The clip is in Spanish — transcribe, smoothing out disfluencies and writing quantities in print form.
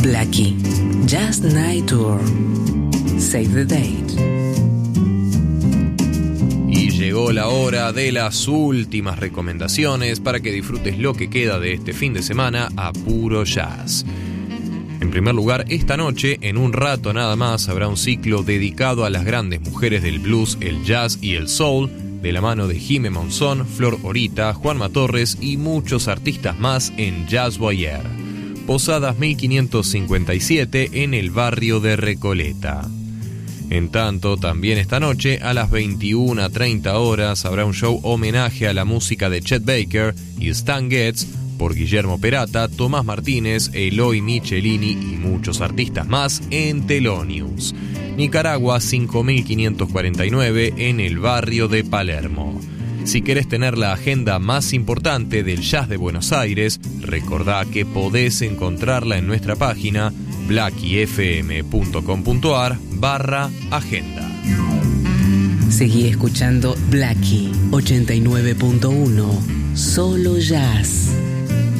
Blackie, Jazz Night Tour. Save the date. Y llegó la hora de las últimas recomendaciones para que disfrutes lo que queda de este fin de semana a puro jazz. En primer lugar, esta noche, en un rato nada más, habrá un ciclo dedicado a las grandes mujeres del blues, el jazz y el soul, de la mano de Jimé Monzón, Flor Horita, Juanma Torres y muchos artistas más en Jazz Boyer. Posadas 1557 en el barrio de Recoleta. En tanto, también esta noche, a las 21:30 horas, habrá un show homenaje a la música de Chet Baker y Stan Getz por Guillermo Perata, Tomás Martínez, Eloy Michelini y muchos artistas más en Thelonious. Nicaragua 5549 en el barrio de Palermo. Si querés tener la agenda más importante del jazz de Buenos Aires, recordá que podés encontrarla en nuestra página blackiefm.com.ar/agenda. Seguí escuchando Blackie 89.1, solo jazz.